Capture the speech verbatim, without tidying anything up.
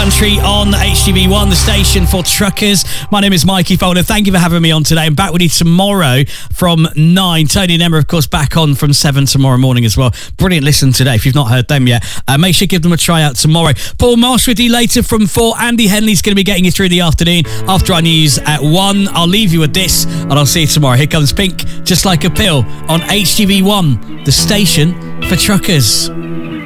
Country on H T V one, the station for truckers. My name is Mikey Folder. Thank you for having me on today. I'm back with you tomorrow from nine. Tony and Emma, of course, back on from seven tomorrow morning as well. Brilliant listen today. If you've not heard them yet, uh, make sure you give them a try out tomorrow. Paul Marsh with you later from four. Andy Henley's going to be getting you through the afternoon after our news at one. I'll leave you with this and I'll see you tomorrow. Here comes Pink, Just Like a Pill on H T V one, the station for truckers.